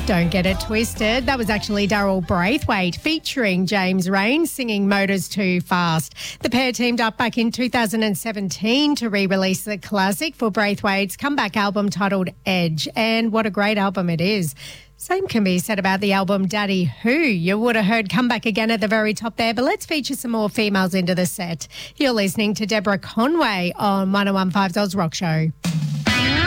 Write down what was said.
Don't get it twisted. That was actually Daryl Braithwaite featuring James Raine singing Motors Too Fast. The pair teamed up back in 2017 to re-release the classic for Braithwaite's comeback album titled Edge. And what a great album it is. Same can be said about the album Daddy Who. You would have heard Come Back Again at the very top there, but let's feature some more females into the set. You're listening to Deborah Conway on 101.5's Oz Rock Show.